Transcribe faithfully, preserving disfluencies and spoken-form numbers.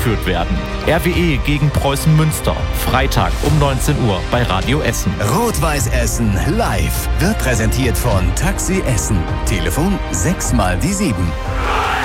aufgeführt werden. R W E gegen Preußen Münster. Freitag um neunzehn Uhr bei Radio Essen. Rot-Weiß Essen live wird präsentiert von Taxi Essen. Telefon sechs mal die sieben.